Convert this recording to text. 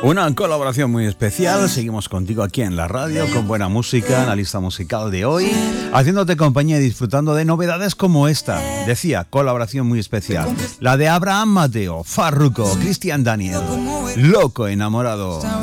Una colaboración muy especial. Seguimos contigo aquí en la radio con buena música en la lista musical de hoy, haciéndote compañía y disfrutando de novedades como esta. Decía, colaboración muy especial. La de Abraham Mateo, Farruko, Cristian Daniel, Loco Enamorado.